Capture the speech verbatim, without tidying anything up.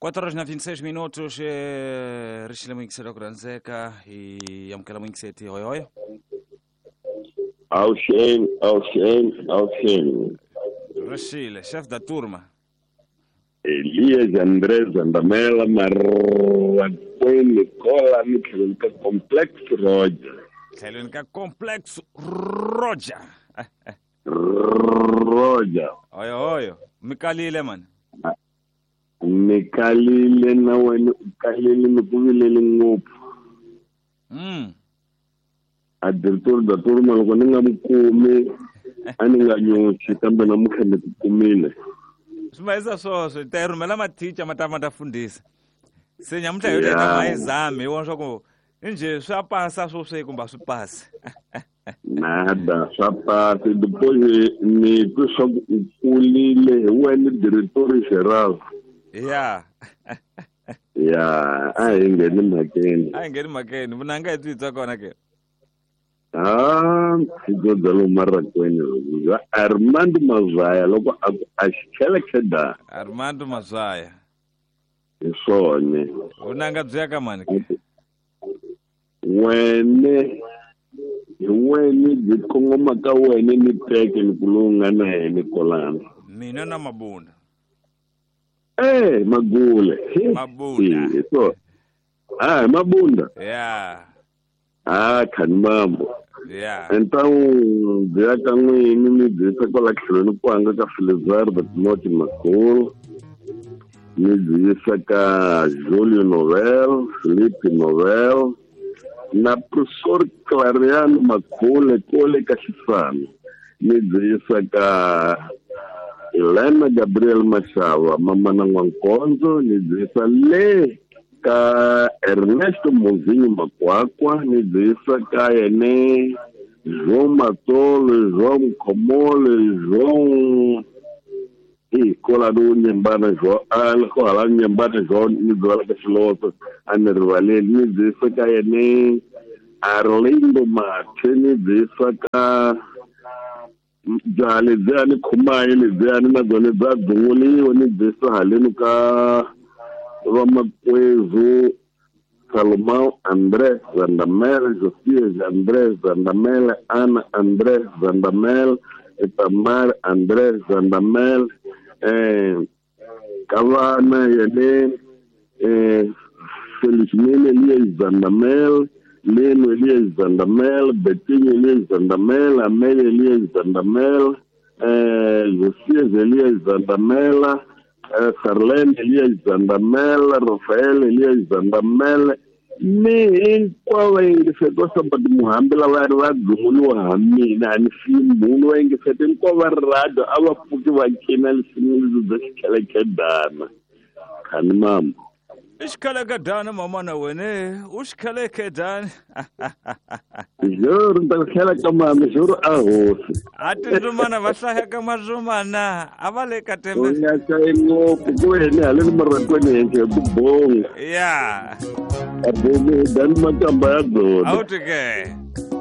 quatro horas na vinte e seis minutos, eh, Rishile Mwingiseti kuranzeka yamkela Mwingiseti oi oi. Auxen, auxen, auxen. Rishile, chef da turma. Elias Andrés Andamela Marraquene Cola Michelka Complexo Roja. Michelka Complexo Roja. Roja. Oi oi, mikalile man. Mikalile na wena kalile mkuvile ngopfu. Mm. Adiretor da turma loko ninga mkumi aninga nyonchi kambe na mkhane kukumile. Simayisa swoswo tayirhumela mathicha matama tafundisa se nyamuhla yo leta mayizame iwona swa ku inje swa pasa swoswi kumba swi pasi. Nada swa pasi depois ni kuswa kulile wena director geral. Yeah. Yeah, ai ngeni makeni. Ai ngeni makeni vunanga yi twitsa kona ke. Ah, sigo dalo Marraquene. Armando Mazaya loko a xikhala kheda. Armando Mazaya. Isone. Unanga byaka mani. Wene wene dikongoma ka wene ni teke ni kulunga na hene kolana. Mina na Mabunda. Eh, Magule. Mabunda. So. Ah, Mabunda. Yeah. Ah, kan mambo. Yeah. Então, já que não é inimigo dessa coleção, não pode andar com a Filizar, mas não tem Macul. Me diz que Júlio Novel, Felipe Novel, na professor Clariano Macul, Cole Cachifano. Me diz que Helena Gabriel Machava, Mamana Wankonzo, me diz que Lê. Ka Ernesto Mozinho Macuacua, ni disa ka ene João Matolo, João Comole, João e colado nyambana João, al koala nyambana João, ni dola ka filoto anervale, ni disa ka ene Arlindo Mate, ni disa ka jale zani kumaye, ni zani na zone za dunguli, ni disa halenu ka Ramaquezo, Salomão André Zandamel, Josias André Zandamel, Ana André Zandamel, Itamar André Zandamel, eh, Cavana Yane, eh, Felizmine Elias Zandamel, Leno Elias Zandamel, Betinho Elias Zandamel, Amélia Elias Zandamel, eh, Josias Elias Zandamela, Sarlene Elias Zandamela, Rafael Elias Zandamela, ni kwa wengi seto sabati muhambila waradu mulu hamina ni simbulu wengi seto kwa waradu awa puki wakina lisimilizu dashikala kedana kani mamu Ishkala kedana mama na wene ushkala kedana juru ntakala kama mishuru ahosi ati nzumana vahlaya kama zumana avale katembe unyaka ingo kukuweni halini Marraquene yenke kubonga yeah abone dani matamba ya dona auti ke